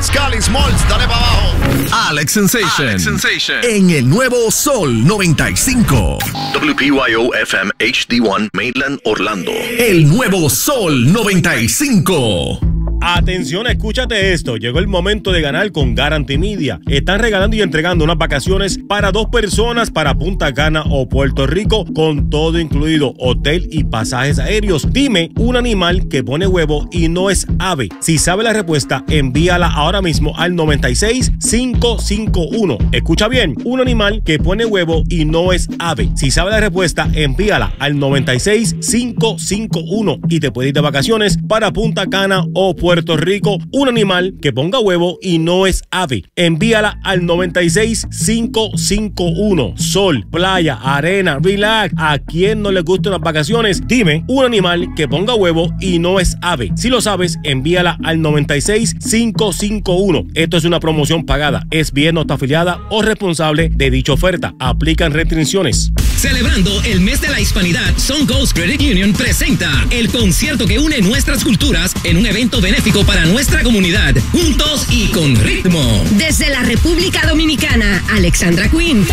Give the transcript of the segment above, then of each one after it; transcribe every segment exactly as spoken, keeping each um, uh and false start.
Scully Smalls, dale para abajo. Alex Sensation. Alex Sensation. En el nuevo Sol noventa y cinco. W P Y O F M H D uno, Maitland, Orlando. El nuevo Sol noventa y cinco. Atención, escúchate esto. Llegó el momento de ganar con Guarantee Media. Están regalando y entregando unas vacaciones para dos personas para Punta Cana o Puerto Rico con todo incluido, hotel y pasajes aéreos. Dime un animal que pone huevo y no es ave. Si sabe la respuesta, envíala ahora mismo al noventa y seis cinco cinco uno. Escucha bien, un animal que pone huevo y no es ave. Si sabe la respuesta, envíala al noventa y seis cinco cinco uno y te puedes ir de vacaciones para Punta Cana o Puerto Puerto Rico, un animal que ponga huevo y no es ave. Envíala al noventa y seis cinco cinco uno. Sol, playa, arena, relax. ¿A quién no le gustan las vacaciones? Dime un animal que ponga huevo y no es ave. Si lo sabes, envíala al noventa y seis cinco cinco uno. Esto es una promoción pagada. Es bien no está afiliada o responsable de dicha oferta. Aplican restricciones. Celebrando el mes de la hispanidad, Sun Coast Credit Union presenta el concierto que une nuestras culturas en un evento benéfico para nuestra comunidad, juntos y con ritmo. Desde la República Dominicana, Alexandra Queen.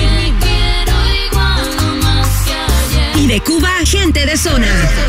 Y de Cuba, gente de zona.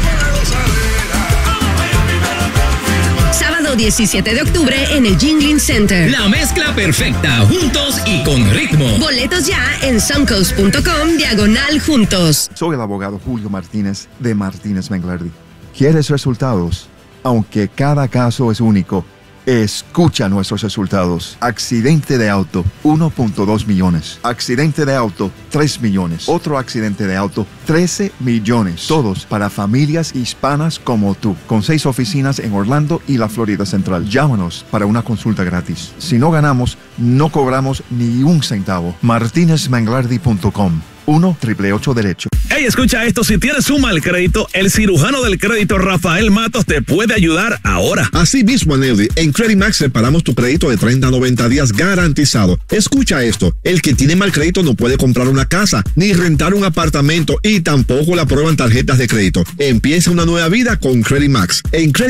Sábado diecisiete de octubre en el Jingling Center. La mezcla perfecta, juntos y con ritmo. Boletos ya en suncoast punto com diagonal juntos. Soy el abogado Julio Martínez de Martínez Menglardi. ¿Quieres resultados? Aunque cada caso es único, escucha nuestros resultados. Accidente de auto, uno punto dos millones. Accidente de auto, tres millones. Otro accidente de auto, trece millones. Todos para familias hispanas como tú. Con seis oficinas en Orlando y la Florida Central. Llámanos para una consulta gratis. Si no ganamos, no cobramos ni un centavo. martinez menglardi punto com. uno triple ocho derecho. Hey, escucha esto, si tienes un mal crédito, el cirujano del crédito Rafael Matos te puede ayudar ahora. Así mismo, Nelly, en Credit Max separamos tu crédito de treinta a noventa días garantizado. Escucha esto, el que tiene mal crédito no puede comprar una casa, ni rentar un apartamento y tampoco le aprueban tarjetas de crédito. Empieza una nueva vida con Credit Max. En Credit